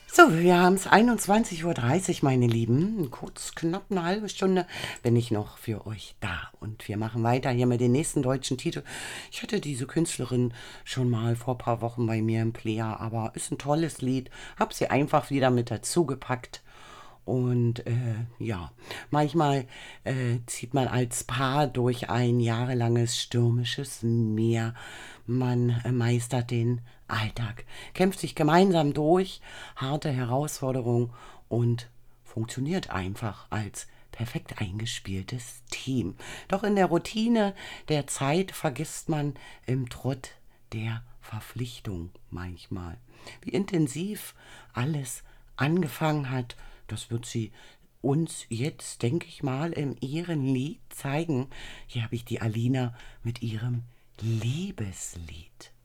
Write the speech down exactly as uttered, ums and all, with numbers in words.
So, wir haben es einundzwanzig Uhr dreißig, meine Lieben. Kurz, knapp eine halbe Stunde bin ich noch für euch da. Und wir machen weiter hier mit den nächsten deutschen Titel. Ich hatte diese Künstlerin schon mal vor ein paar Wochen bei mir im Player, aber ist ein tolles Lied. Hab sie einfach wieder mit dazu gepackt. Und äh, ja, manchmal äh, zieht man als Paar durch ein jahrelanges stürmisches Meer. Man äh, meistert den Alltag, kämpft sich gemeinsam durch harte Herausforderungen und funktioniert einfach als perfekt eingespieltes Team. Doch in der Routine der Zeit vergisst man im Trott der Verpflichtung manchmal, wie intensiv alles angefangen hat. Das wird sie uns jetzt, denke ich mal, in ihrem Lied zeigen. Hier habe ich die Alina mit ihrem Liebeslied.